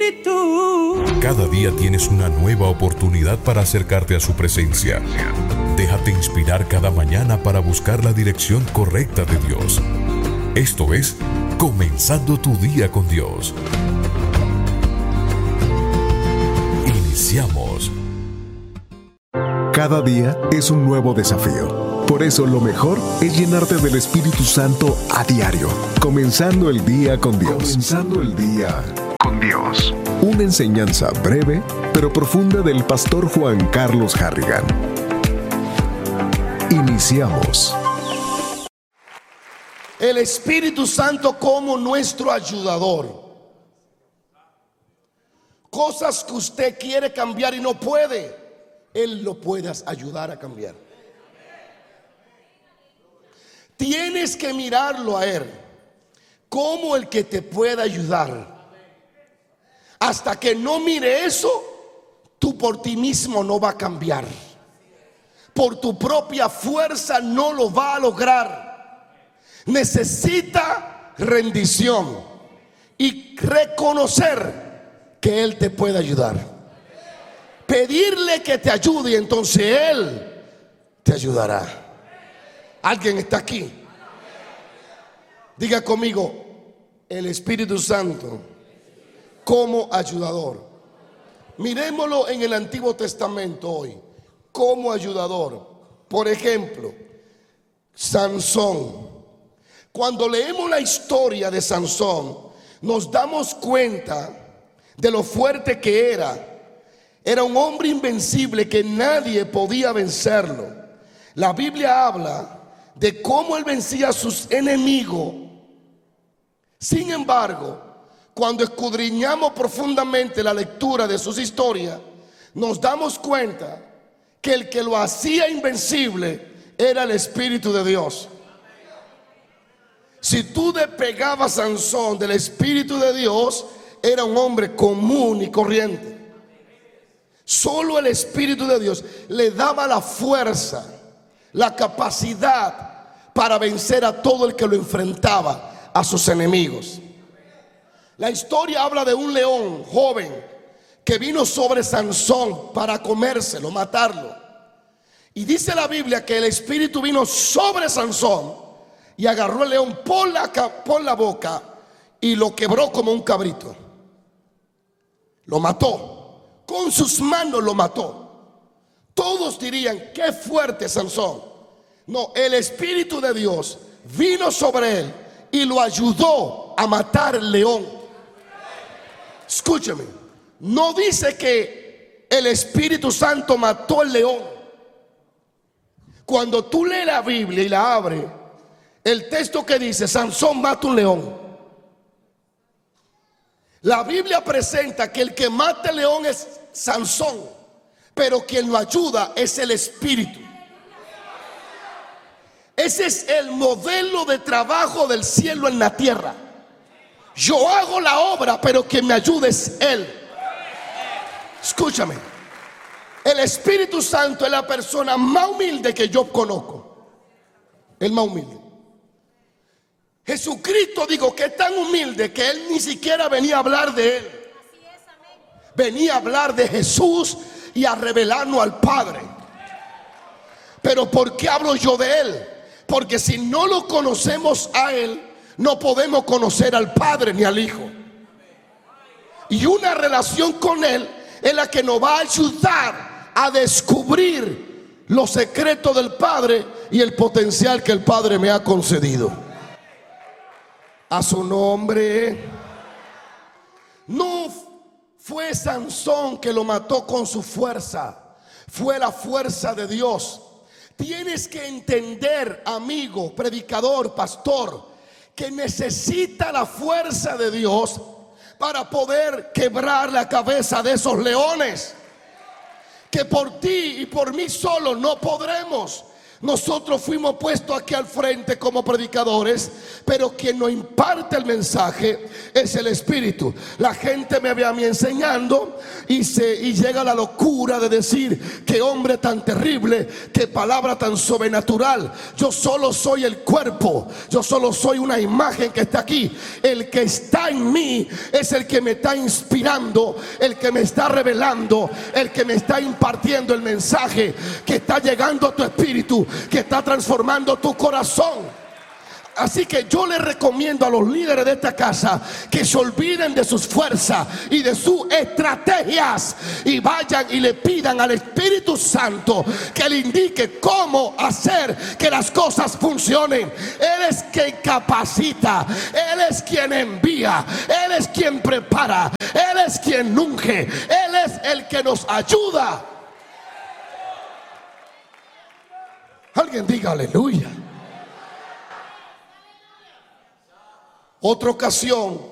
Espíritu. Cada día tienes una nueva oportunidad para acercarte a su presencia. Déjate inspirar cada mañana para buscar la dirección correcta de Dios. Esto es Comenzando tu día con Dios. Iniciamos. Cada día es un nuevo desafío. Por eso lo mejor es llenarte del Espíritu Santo a diario. Comenzando el día con Dios. Comenzando el día con Dios. Una enseñanza breve pero profunda del pastor Juan Carlos Harrigan. Iniciamos. El Espíritu Santo como nuestro ayudador. Cosas que usted quiere cambiar y no puede, Él lo puede ayudar a cambiar. Tienes que mirarlo a Él como el que te puede ayudar. Hasta que no mire eso, tú por ti mismo no va a cambiar. Por tu propia fuerza no lo va a lograr. Necesita rendición y reconocer que Él te puede ayudar. Pedirle que te ayude y entonces Él te ayudará. ¿Alguien está aquí? Diga conmigo, el Espíritu Santo como ayudador. Miremoslo en el Antiguo Testamento hoy como ayudador. Por ejemplo, Sansón. Cuando leemos la historia de Sansón, nos damos cuenta de lo fuerte que era. Era un hombre invencible que nadie podía vencerlo. La Biblia habla de cómo él vencía a sus enemigos. Sin embargo, cuando escudriñamos profundamente la lectura de sus historias, nos damos cuenta que el que lo hacía invencible era el Espíritu de Dios. Si tú despegabas a Sansón del Espíritu de Dios, era un hombre común y corriente. Solo el Espíritu de Dios le daba la fuerza, la capacidad para vencer a todo el que lo enfrentaba, a sus enemigos. La historia habla de un león joven que vino sobre Sansón para comérselo, matarlo. Y dice la Biblia que el Espíritu vino sobre Sansón y agarró al león por la boca y lo quebró como un cabrito. Lo mató. Con sus manos lo mató. Todos dirían, qué fuerte Sansón. No, el Espíritu de Dios vino sobre él y lo ayudó a matar el león. Escúchame, no dice que el Espíritu Santo mató al león. Cuando tú lees la Biblia y la abres, el texto que dice Sansón mata un león, la Biblia presenta que el que mata el león es Sansón, pero quien lo ayuda es el Espíritu. Ese es el modelo de trabajo del cielo en la tierra. Yo hago la obra, pero quien me ayuda es Él. Escúchame, el Espíritu Santo es la persona más humilde que yo conozco. El más humilde. Jesucristo dijo que es tan humilde que Él ni siquiera venía a hablar de Él. Venía a hablar de Jesús y a revelarnos al Padre. Pero ¿por qué hablo yo de Él? Porque si no lo conocemos a Él, no podemos conocer al Padre ni al Hijo. Y una relación con Él es la que nos va a ayudar a descubrir los secretos del Padre y el potencial que el Padre me ha concedido. A su nombre. No fue Sansón que lo mató con su fuerza, fue la fuerza de Dios. Tienes que entender, amigo, predicador, pastor, que necesita la fuerza de Dios para poder quebrar la cabeza de esos leones. Que por ti y por mí solo no podremos. Nosotros fuimos puestos aquí al frente como predicadores, pero quien nos imparte el mensaje es el Espíritu. La gente me ve a mí enseñando y llega a la locura de decir: qué hombre tan terrible, qué palabra tan sobrenatural. Yo solo soy el cuerpo, yo solo soy una imagen que está aquí. El que está en mí es el que me está inspirando, el que me está revelando, el que me está impartiendo el mensaje que está llegando a tu espíritu, que está transformando tu corazón. Así que yo les recomiendo a los líderes de esta casa que se olviden de sus fuerzas y de sus estrategias y vayan y le pidan al Espíritu Santo que le indique cómo hacer que las cosas funcionen. Él es quien capacita, Él es quien envía, Él es quien prepara, Él es quien unge, Él es el que nos ayuda. Alguien diga aleluya. Otra ocasión,